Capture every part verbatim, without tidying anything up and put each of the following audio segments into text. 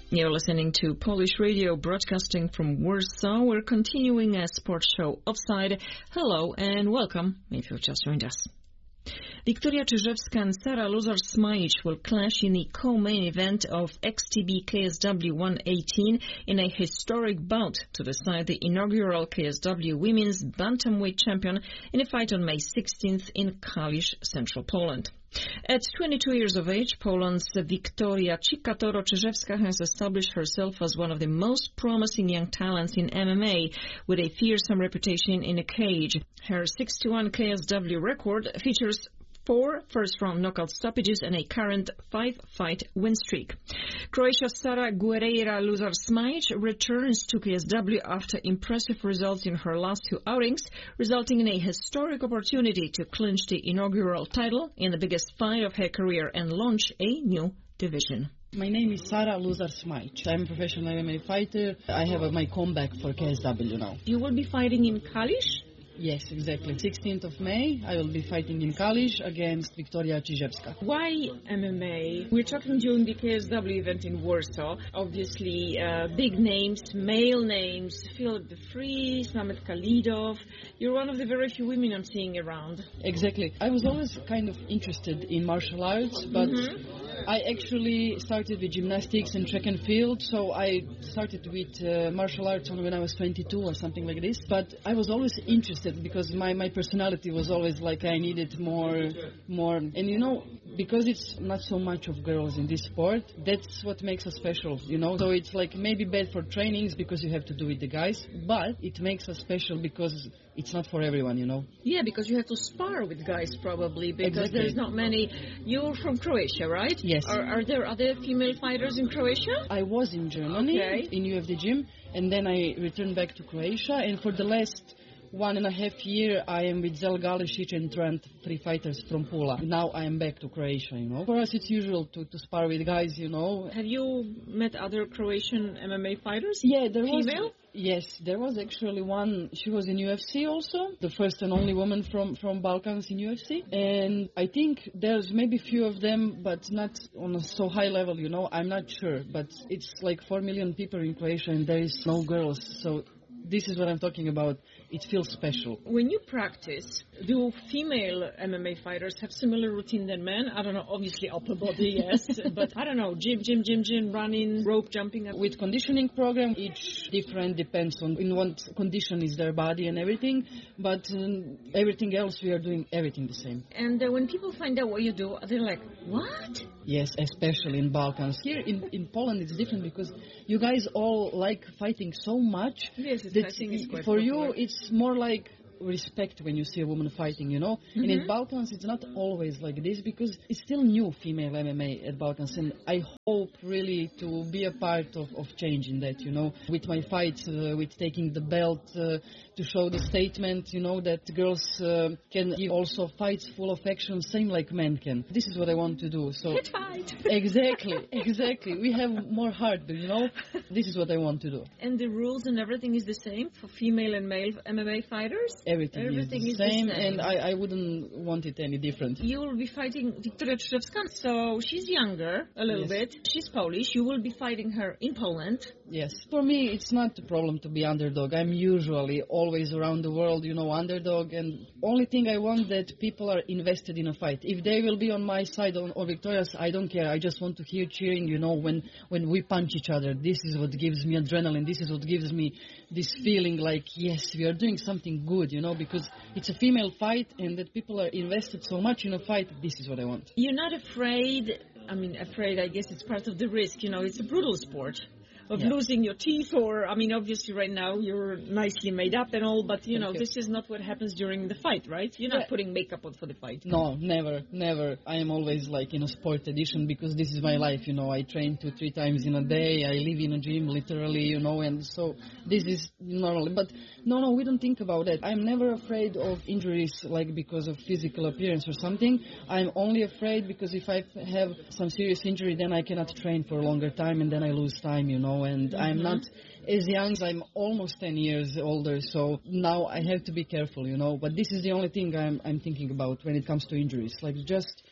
You're listening to Polish Radio, broadcasting from Warsaw. We're continuing a sports show Offside. Hello and welcome if you've just joined us. Wiktoria Czyżewska and Sara Luzar-Smajic will clash in the co-main event of X T B K S W one eighteen in a historic bout to decide the inaugural K S W Women's Bantamweight champion in a fight on May sixteenth in Kalisz, central Poland. At twenty-two years of age, Poland's Wiktoria Cikatoro-Czyżewska has established herself as one of the most promising young talents in M M A, with a fearsome reputation in a cage. Her six to one K S W record features four first-round knockout stoppages and a current five-fight win streak. Croatia's Sara Guerreira Luzar-Smajic returns to K S W after impressive results in her last two outings, resulting in a historic opportunity to clinch the inaugural title in the biggest fight of her career and launch a new division. My name is Sara Luzar-Smajic. I'm a professional M M A fighter. I have a, my comeback for K S W now. You will be fighting in Kalisz? Yes, exactly. sixteenth of May, I will be fighting in Kalisz against Wiktoria Czyżewska. Why M M A? We're talking during the K S W event in Warsaw. Obviously, uh, big names, male names, Filip de Vries, Mamet Khalidov. You're one of the very few women I'm seeing around. Exactly. I was always kind of interested in martial arts, but Mm-hmm. I actually started with gymnastics and track and field, so I started with uh, martial arts when I was twenty-two or something like this. But I was always interested because my, my personality was always like I needed more, more. And you know, because it's not so much of girls in this sport, that's what makes us special, you know. So it's like maybe bad for trainings because you have to do with the guys, but it makes us special because it's not for everyone, you know. Yeah, because you have to spar with guys probably, because Exactly. there's not many. You're from Croatia, right? Yes. Are, are there other female fighters in Croatia? I was in Germany, Okay. in U F D gym, and then I returned back to Croatia, and for the last one and a half year I am with Zel Galesic and Trent, three fighters from Pula. Now I am back to Croatia, you know. For us it's usual to, to spar with guys, you know. Have you met other Croatian M M A fighters? Yeah, there Female? was... Yes, there was actually one. She was in U F C also, the first and only woman from, from Balkans in U F C. And I think there's maybe few of them, but not on a so high level, you know. I'm not sure, but it's like four million people in Croatia and there is no girls. So this is what I'm talking about. It feels special. When you practice, do female M M A fighters have similar routine than men? I don't know, obviously upper body, yes, but I don't know, gym, gym, gym, gym, running, rope jumping. With conditioning program, each different depends on in what condition is their body and everything, but um, everything else we are doing everything the same. And uh, when people find out what you do, they're like, what? Yes, especially in Balkans. Here in, in Poland it's different because you guys all like fighting so much. Yes, it's, that I think it's quite for popular. you it's more like respect when you see a woman fighting, you know. Mm-hmm. And in Balkans it's not always like this because it's still new female M M A at Balkans, and I hope really to be a part of, of changing that, you know, with my fights, uh, with taking the belt, uh, to show the statement, you know, that girls uh, can give also fights full of action, same like men can. This is what I want to do. So Let's fight. exactly, exactly. We have more heart, you know. This is what I want to do. And the rules and everything is the same for female and male M M A fighters? Everything, Everything is, is the, the same, same. and I, I wouldn't want it any different. You will be fighting Wiktoria Czyżewska, so she's younger a little Yes. bit. She's Polish. You will be fighting her in Poland. Yes. For me, it's not a problem to be underdog. I'm usually always around the world, you know, underdog. And only thing I want that people are invested in a fight. If they will be on my side or, or Victoria's, I don't care. I just want to hear cheering, you know, when, when we punch each other. This is what gives me adrenaline. This is what gives me this feeling like, yes, we are doing something good, you know, because it's a female fight and that people are invested so much in a fight. This is what I want. You're not afraid, I mean, afraid, I guess it's part of the risk, you know, it's a brutal sport. Of Yeah. losing your teeth, or, I mean, obviously right now you're nicely made up and all, but, you know, Thank you. this is not what happens during the fight, right? You're not Yeah. putting makeup on for the fight. No, never, never. I am always like in a sport edition because this is my life, you know. I train two, three times in a day. I live in a gym, literally, you know, and so this is normal. But no, no, we don't think about that. I'm never afraid of injuries, like because of physical appearance or something. I'm only afraid because if I have some serious injury, then I cannot train for a longer time and then I lose time, you know, and Mm-hmm. I'm not as young. I'm almost ten years older, so now I have to be careful, you know. But this is the only thing I'm I'm thinking about when it comes to injuries. Like just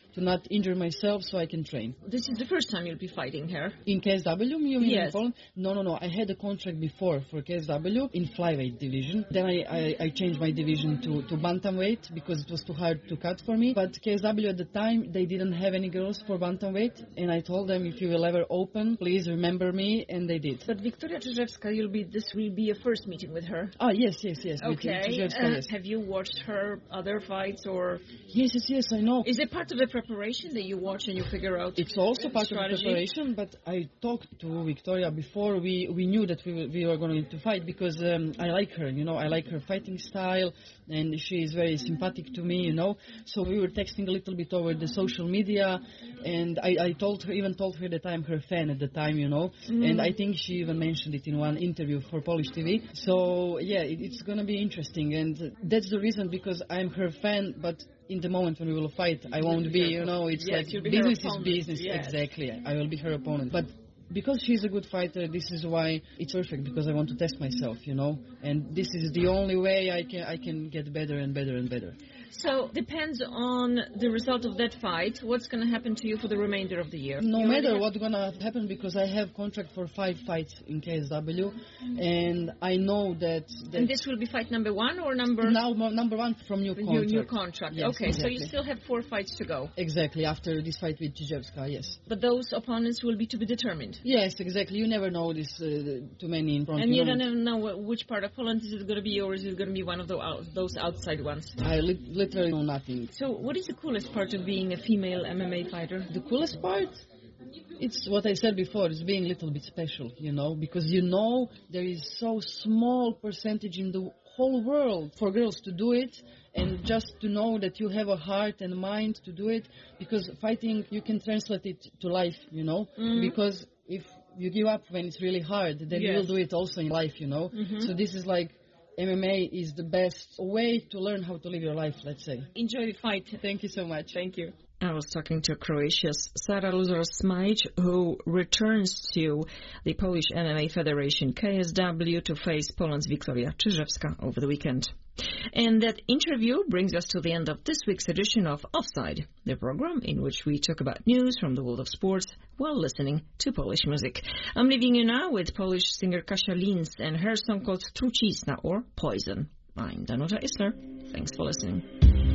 to not injure myself so I can train. This is the first time you'll be fighting her. In K S W, you mean? Yes. In Poland? No, no, no. I had a contract before for K S W in flyweight division. Then I, I, I changed my division to, to bantamweight because it was too hard to cut for me. But K S W at the time, they didn't have any girls for bantamweight. And I told them, if you will ever open, please remember me. And they did. But Wiktoria Czyżewska, you'll be, this will be a first meeting with her. Ah, yes, yes, yes. Okay. Czyżewska, Uh, yes. have you watched her other fights or... Yes, yes, yes, I know. Is it part of the preparation that you watch and you figure out? It's also part strategy? of the preparation, but I talked to Wiktoria before we, we knew that we, were- we were going to fight because um, I like her, you know, I like her fighting style and she is very sympathetic to me, you know. So we were texting a little bit over the social media and I, I told her, even told her that I'm her fan at the time, you know. Mm. And I think she even mentioned it in one interview for Polish T V. So yeah, it, it's going to be interesting and that's the reason because I'm her fan, but in the moment when we will fight, I won't be, you know, it's Yes, like you'll be her business is opponent. business. Yes. Exactly. I will be her opponent. But because she's a good fighter, this is why it's perfect, because I want to test myself, you know. And this is the only way I can I can get better and better and better. So, depends on the result of that fight, what's going to happen to you for the remainder of the year? No You already matter have- what's gonna happen, because I have contract for five fights in K S W, and I know that, that And this will be fight number one or number... now mo- number one from new New, contract. new contract. Yes, Okay, so you exactly. still have four fights to go. Exactly, after this fight with Czyżewska, yes. But those opponents will be to be determined. Yes, exactly. You never know this uh, too many in front. And you know. don't even know wh- which part of Poland is it going to be, or is it going to be one of the, out- those outside ones? I li- literally know nothing. So, what is the coolest part of being a female M M A fighter? The coolest part, it's what I said before, it's being a little bit special, you know, because you know there is so small percentage in the whole world for girls to do it, and just to know that you have a heart and mind to do it, because fighting, you can translate it to life, you know, Mhm. because if you give up when it's really hard, then you Yes. will do it also in life, you know. Mhm. So this is like, M M A is the best way to learn how to live your life, let's say. Enjoy the fight. Thank you so much. Thank you. I was talking to Croatia's Sara Luzar-Smajc, who returns to the Polish M M A Federation K S W to face Poland's Wiktoria Czyżewska over the weekend. And that interview brings us to the end of this week's edition of Offside, the program in which we talk about news from the world of sports while listening to Polish music. I'm leaving you now with Polish singer Kasia Linz and her song called Trucizna, or Poison. I'm Danuta Isler. Thanks for listening.